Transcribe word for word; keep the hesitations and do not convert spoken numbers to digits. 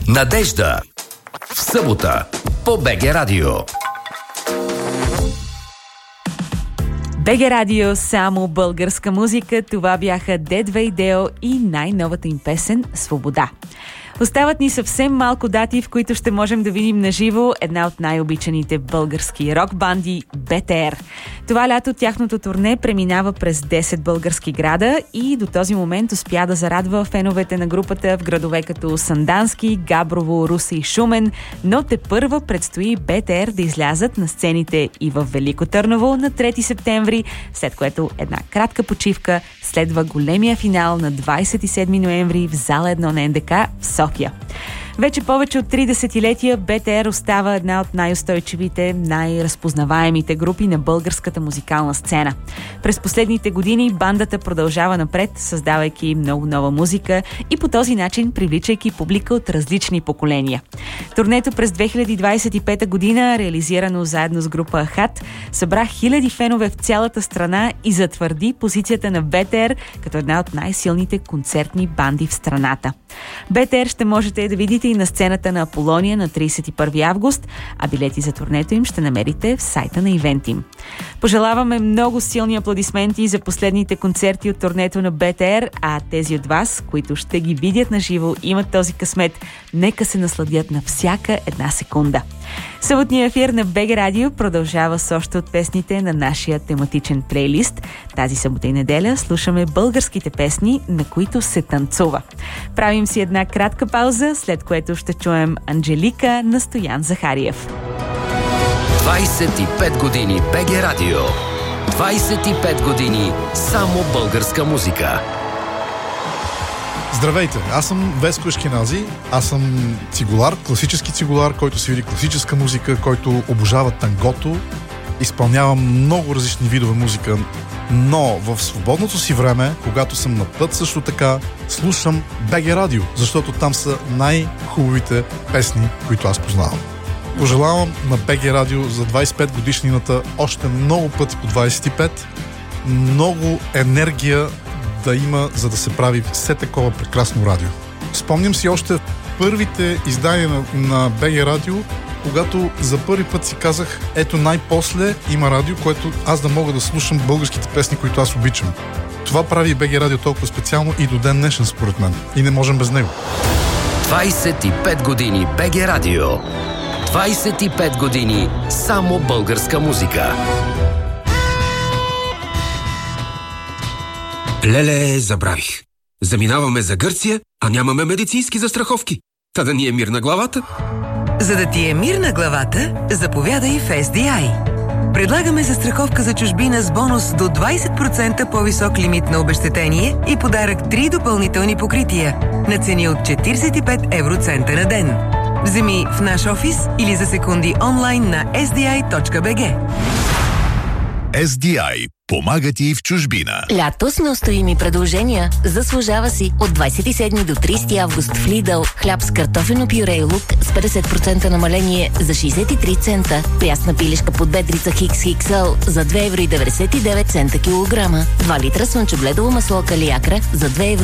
Надежда. В събота по БГ Радио. БГ Радио, само българска музика. Това бяха Дед Вейдео и най-новата им песен «Свобода». Остават ни съвсем малко дати, в които ще можем да видим наживо една от най-обичаните български рок-банди БТР. Това лято тяхното турне преминава през десет български града и до този момент успя да зарадва феновете на групата в градове като Сандански, Габрово, Русе и Шумен, но тепърва предстои БТР да излязат на сцените и в Велико Търново на трети септември, след което една кратка почивка следва големия финал на двадесет и седми ноември в зала едно на НДК в София. Вече повече от три десетилетия БТР остава една от най-устойчивите, най-разпознаваемите групи на българската музикална сцена. През последните години бандата продължава напред, създавайки много нова музика и по този начин привличайки публика от различни поколения. Турнето през две хиляди двадесет и пета година, реализирано заедно с група Ахат, събра хиляди фенове в цялата страна и затвърди позицията на БТР като една от най-силните концертни банди в страната. БТР ще можете да видите и на сцената на Аполония на тридесет и първи август, а билети за турнето им ще намерите в сайта на ивент им. Пожелаваме много силни аплодисменти за последните концерти от турнето на БТР, а тези от вас, които ще ги видят на живо, имат този късмет, нека се насладят на всяка една секунда. Съботният ефир на БГ Радио продължава с още от песните на нашия тематичен плейлист. Тази събота и неделя слушаме българските песни, на които се танцува. Правим си една кратка пауза, след което ще чуем Анджелика на Стоян Захариев. двадесет и пет години БГ Радио. двадесет и пет години само българска музика. Здравейте, аз съм Веско Ешкенази, аз съм цигулар, класически цигулар, който свири класическа музика, който обожава тангото, изпълнявам много различни видове музика, но в свободното си време, когато съм на път, също така слушам БГ Радио, защото там са най-хубавите песни, които аз познавам. Пожелавам на БГ Радио за двадесет и пет годишнината още много пъти по двадесет и пет, много енергия да има, за да се прави все такова прекрасно радио. Спомням си още първите издания на, на БГ Радио, когато за първи път си казах, ето най-после има радио, което аз да мога да слушам българските песни, които аз обичам. Това прави БГ Радио толкова специално и до ден днешен, според мен. И не можем без него. двадесет и пет години БГ Радио. двадесет и пет години само българска музика. Леле, забравих. Заминаваме за Гърция, а нямаме медицински застраховки. Та да ни е мир на главата. За да ти е мир на главата, заповядай в Ес Ди Ай. Предлагаме застраховка за чужбина с бонус до двадесет процента по-висок лимит на обезщетение и подарък три допълнителни покрития на цени от четиридесет и пет евроцента на ден. Вземи в наш офис или за секунди онлайн на ес ди ай точка би джи. Ес Ди Ай помага ти в чужбина. Лято с неустоими предложения. Заслужава си. От двадесет и седми до тридесети август в Lidl хляб с картофено пюре и лук с петдесет процента намаление за шейсет и три цента. Прясна пилешка под бедрица Хикс Икс Ел за две евро и деветдесет и девет цента килограма. два литра слънчогледово масло Калиакра за две евро